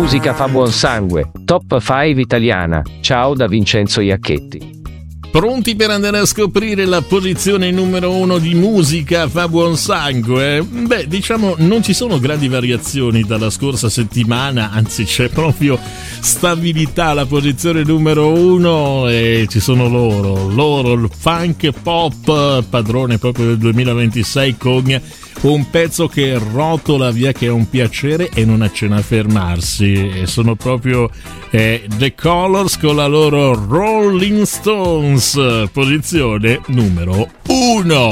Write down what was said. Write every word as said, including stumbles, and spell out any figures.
Musica fa buon sangue, top cinque italiana. Ciao da Vincenzo Iacchetti. Pronti per andare a scoprire la posizione numero uno di Musica fa buon sangue? Beh, diciamo non ci sono grandi variazioni dalla scorsa settimana, anzi c'è proprio stabilità alla posizione numero uno e ci sono loro, loro il funk pop padrone proprio del duemilaventisei con un pezzo che rotola via, che è un piacere e non accenna a fermarsi, e sono proprio eh, The Colors con la loro Rolling Stones, posizione numero uno.